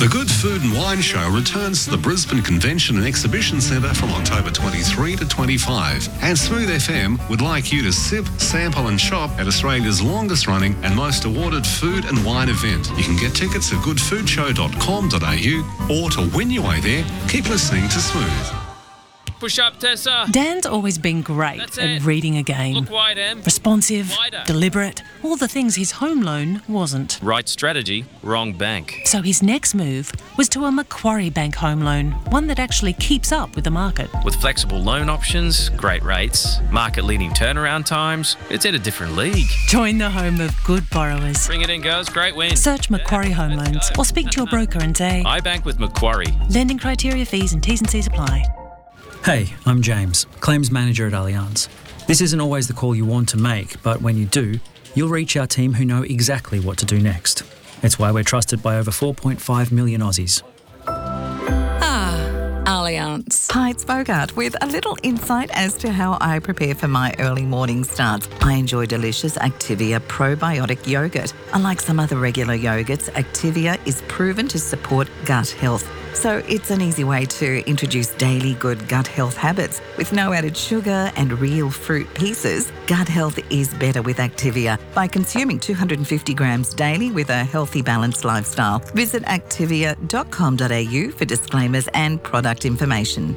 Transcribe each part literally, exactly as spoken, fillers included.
The Good Food and Wine Show returns to the Brisbane Convention and Exhibition Centre from October twenty-third to twenty-fifth. And Smooth F M would like you to sip, sample and shop at Australia's longest running and most awarded food and wine event. You can get tickets at good food show dot com dot a u, or to win your way there, keep listening to Smooth. Push up, Tessa. Dan's always been great That's at it. reading a game. Look wide, Em. Responsive, Wider. deliberate, all the things his home loan wasn't. Right strategy, wrong bank. So his next move was to a Macquarie Bank home loan, one that actually keeps up with the market. With flexible loan options, great rates, market-leading turnaround times, it's in a different league. Join the home of good borrowers. Bring it in, girls. Great win. Search Macquarie Yeah, Home let's Loans go. or speak to your broker and say, I bank with Macquarie. lending criteria, fees and T's and C's apply. Hey, I'm James, Claims Manager at Allianz. This isn't always the call you want to make, but when you do, you'll reach our team who know exactly what to do next. It's why we're trusted by over four point five million Aussies. Ah, Allianz. Hi, it's Bogart with a little insight as to how I prepare for my early morning starts. I enjoy delicious Activia probiotic yogurt. Unlike some other regular yogurts, Activia is proven to support gut health. So it's an easy way to introduce daily good gut health habits. With no added sugar and real fruit pieces, gut health is better with Activia by consuming two hundred fifty grams daily with a healthy, balanced lifestyle. Visit activia dot com dot a u for disclaimers and product information.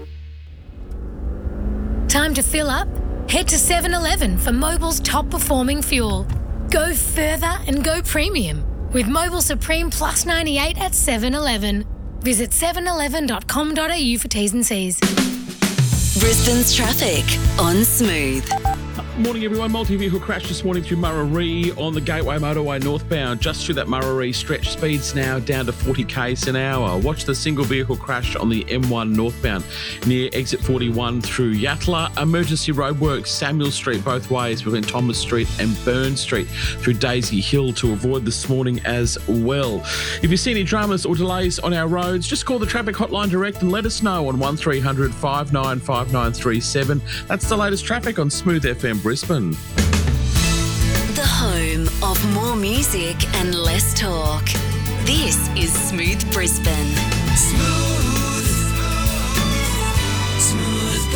Time to fill up? Head to seven eleven for Mobil's top performing fuel. Go further and go premium with Mobil Supreme Plus ninety-eight at seven eleven. Visit seven eleven dot com dot a u for T's and C's. Brisbane's traffic on Smooth. Morning everyone, multi-vehicle crash this morning through Murarrie on the Gateway Motorway northbound. Just through that Murarrie stretch, speeds now down to forty k's an hour. Watch the single vehicle crash on the M one northbound near exit forty-one through Yatala. Emergency roadworks, Samuel Street both ways between Thomas Street and Burn Street through Daisy Hill to avoid this morning as well. If you see any dramas or delays on our roads, just call the traffic hotline direct and let us know on one three hundred five nine five nine three seven. That's the latest traffic on Smooth F M Brisbane. The home of more music and less talk. This is Smooth Brisbane. Smooth. Smooth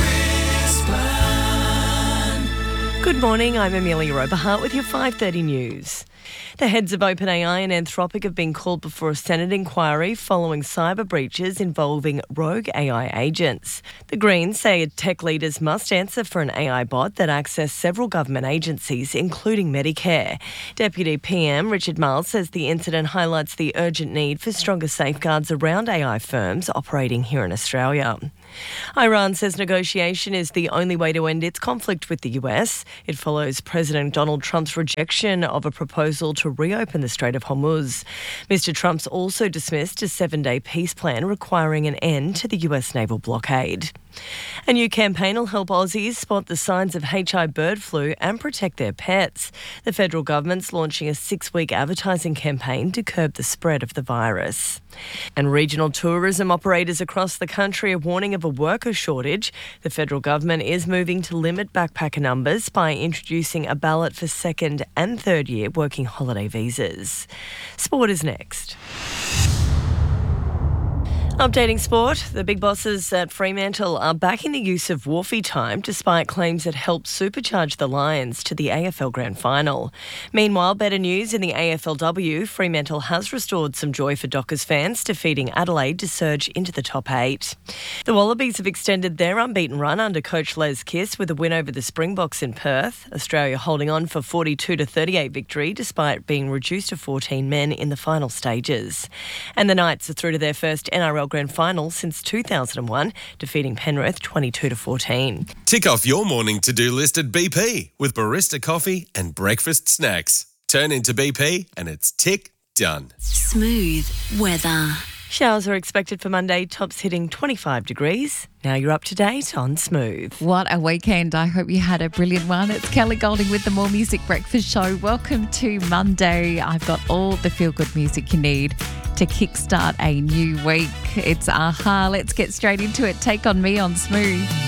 Brisbane. Good morning, I'm Amelia Oberhart with your five thirty news. The heads of OpenAI and Anthropic have been called before a Senate inquiry following cyber breaches involving rogue A I agents. The Greens say tech leaders must answer for an A I bot that accessed several government agencies, including Medicare. Deputy P M Richard Marles says the incident highlights the urgent need for stronger safeguards around A I firms operating here in Australia. Iran says negotiation is the only way to end its conflict with the U S. It follows President Donald Trump's rejection of a proposal to reopen the Strait of Hormuz. Mister Trump's also dismissed a seven-day peace plan requiring an end to the U S naval blockade. A new campaign will help Aussies spot the signs of H I bird flu and protect their pets. The federal government's launching a six-week advertising campaign to curb the spread of the virus. And regional tourism operators across the country are warning of a worker shortage. The federal government is moving to limit backpacker numbers by introducing a ballot for second and third year working holiday visas. Sport is next. Updating sport, the big bosses at Fremantle are backing the use of Wharfie time despite claims it helped supercharge the Lions to the A F L Grand Final. Meanwhile, better news in the A F L W, Fremantle has restored some joy for Dockers fans, defeating Adelaide to surge into the top eight. The Wallabies have extended their unbeaten run under coach Les Kiss with a win over the Springboks in Perth. Australia holding on for forty-two to thirty-eight victory despite being reduced to fourteen men in the final stages. And the Knights are through to their first N R L Grand Final since two thousand one, defeating Penrith twenty-two to fourteen. Tick off your morning to-do list at B P with barista coffee and breakfast snacks. Turn into B P and it's tick done. Smooth weather. Showers are expected for Monday, tops hitting twenty-five degrees. Now you're up to date on Smooth. What a weekend. I hope you had a brilliant one. It's Kelly Golding with the More Music Breakfast Show. Welcome to Monday. I've got all the feel-good music you need to kickstart a new week. It's AHA. Let's get straight into it. Take On Me on Smooth.